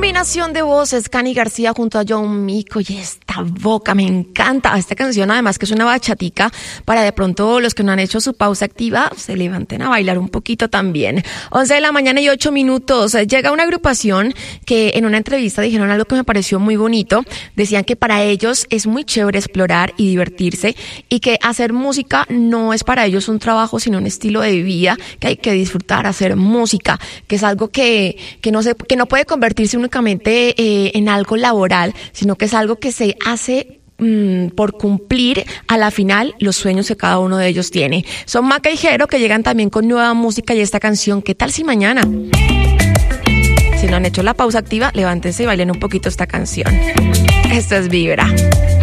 combinación de voces, Cani García junto a John Mico, y esta boca, me encanta esta canción, además que es una bachatica para de pronto los que no han hecho su pausa activa, se levanten a bailar un poquito también. 11 de la mañana y 8 minutos, llega una agrupación que en una entrevista dijeron algo que me pareció muy bonito, decían que para ellos es muy chévere explorar y divertirse, y que hacer música no es para ellos un trabajo, sino un estilo de vida, que hay que disfrutar hacer música, que es algo que no puede convertirse únicamente en algo laboral, sino que es algo que se hace por cumplir a la final los sueños que cada uno de ellos tiene. Son Maca y Jero, que llegan también con nueva música y esta canción. ¿Qué tal si mañana? Si no han hecho la pausa activa, levántense y bailen un poquito esta canción. Esto es Vibra.